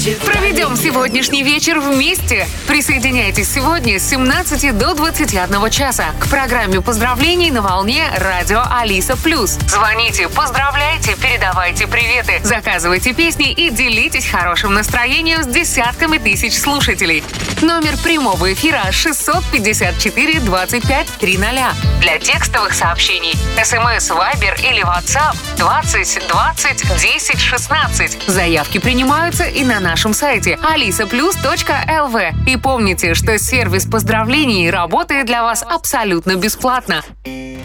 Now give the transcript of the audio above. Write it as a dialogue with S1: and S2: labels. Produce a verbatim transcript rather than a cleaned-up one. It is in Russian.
S1: Проведем сегодняшний вечер вместе. Присоединяйтесь сегодня с семнадцати до двадцати одного часа к программе поздравлений на волне радио Алиса Плюс. Звоните, поздравляйте, передавайте приветы, заказывайте песни и делитесь хорошим настроением с десятками тысяч слушателей. Номер прямого эфира шестьсот пятьдесят четыре двадцать пять тридцать. Для текстовых сообщений СМС, Вайбер или WhatsApp двадцать двадцать десять шестнадцать. Заявки принимаются и на нашем сайте алиса плюс точка эл ви. И помните, что сервис поздравлений работает для вас абсолютно бесплатно.